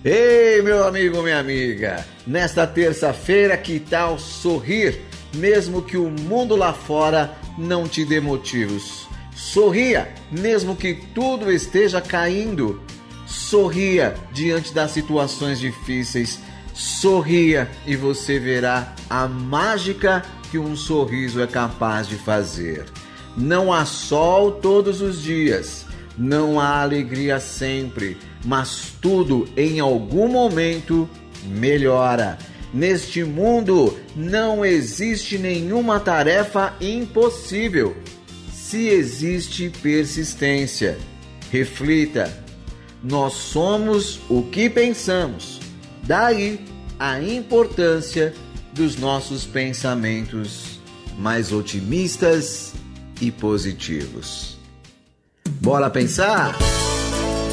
Ei, meu amigo, minha amiga, nesta terça-feira, que tal sorrir, mesmo que o mundo lá fora não te dê motivos? Sorria, mesmo que tudo esteja caindo. Sorria diante das situações difíceis. Sorria e você verá a mágica que um sorriso é capaz de fazer. Não há sol todos os dias, não há alegria sempre, mas tudo em algum momento melhora. Neste mundo não existe nenhuma tarefa impossível, se existe persistência. Reflita, nós somos o que pensamos, daí a importância dos nossos pensamentos mais otimistas e positivos. Bora pensar?